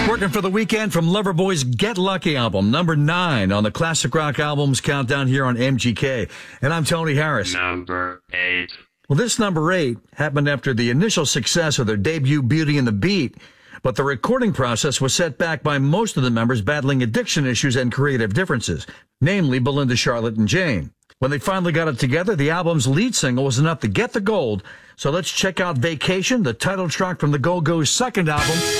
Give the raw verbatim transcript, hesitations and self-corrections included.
Working for the weekend from Loverboy's Get Lucky album, number nine on the Classic Rock Albums Countdown here on M G K. And I'm Tony Harris. Number eight. Well, this number eight happened after the initial success of their debut Beauty and the Beat, but the recording process was set back by most of the members battling addiction issues and creative differences, namely Belinda, Charlotte, and Jane. When they finally got it together, the album's lead single was enough to get the gold. So let's check out Vacation, the title track from the Go-Go's second album.